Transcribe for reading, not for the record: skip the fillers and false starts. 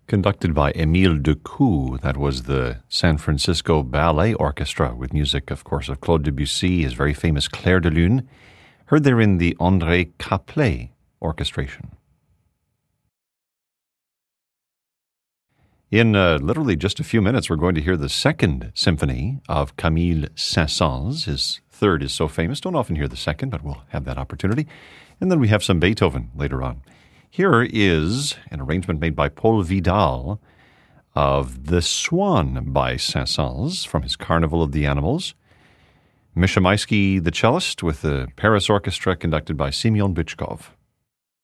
Conducted by Émile Decou, that was the San Francisco Ballet Orchestra, with music, of course, of Claude Debussy, his very famous Clair de Lune, heard there in the André Caplet orchestration. In literally just a few minutes, we're going to hear the second symphony of Camille Saint-Saëns. His third is so famous. Don't often hear the second, but we'll have that opportunity. And then we have some Beethoven later on. Here is an arrangement made by Paul Vidal of The Swan by Saint-Saëns from his Carnival of the Animals. Misha Maisky, the cellist, with the Paris Orchestra conducted by Semyon Bychkov.